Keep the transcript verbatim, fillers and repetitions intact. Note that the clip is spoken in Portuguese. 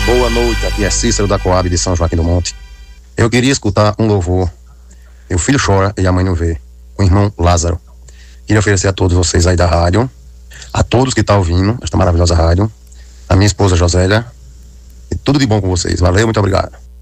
Boa noite, aqui é Cícero da Coab de São Joaquim do Monte. Eu queria escutar um louvor. Meu filho chora e a mãe não vê. O irmão Lázaro. Queria oferecer a todos vocês aí da rádio, a todos que estão ouvindo esta maravilhosa rádio, a minha esposa Josélia, e tudo de bom com vocês. Valeu, muito obrigado.